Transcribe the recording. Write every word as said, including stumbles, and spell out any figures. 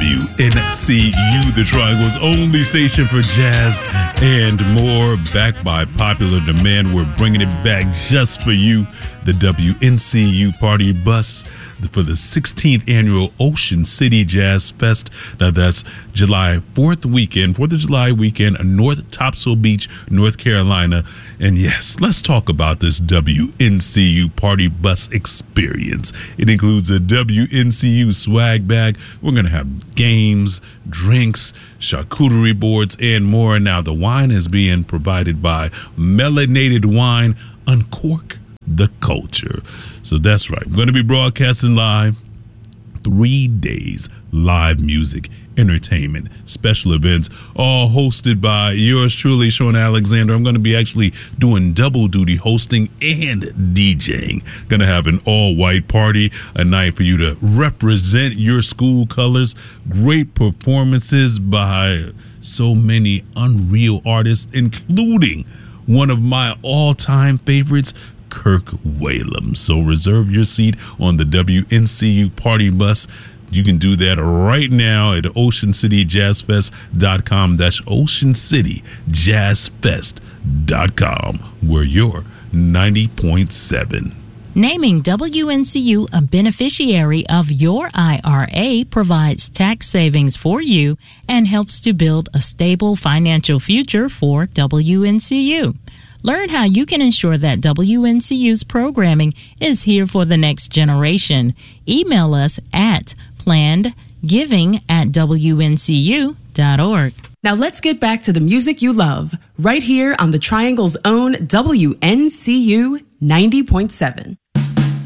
W N C U, the Triangle's only station for jazz and more. Backed by popular demand, we're bringing it back just for you. The W N C U Party Bus for the sixteenth annual Ocean City Jazz Fest. Now that's July fourth weekend, fourth of July weekend, North Topsail Beach, North Carolina. And yes, let's talk about this W N C U Party Bus experience. It includes a W N C U swag bag. We're going to have games, drinks, charcuterie boards, and more. Now the wine is being provided by Melanated Wine. Uncork the culture. So that's right. We're going to be broadcasting live three days, live music, entertainment, special events, all hosted by yours truly, Sean Alexander. I'm going to be actually doing double duty, hosting and DJing. Going to have an all-white party, a night for you to represent your school colors. Great performances by so many unreal artists, including one of my all-time favorites, Kirk Whalum. So reserve your seat on the W N C U Party Bus. You can do that right now at ocean city jazz fest dot com. That's ocean city jazz fest dot com, where you're ninety point seven. Naming W N C U a beneficiary of your I R A provides tax savings for you and helps to build a stable financial future for W N C U. Learn how you can ensure that W N C U's programming is here for the next generation. Email us at plannedgiving at W N C U dot org. Now let's get back to the music you love, right here on the Triangle's own W N C U ninety point seven.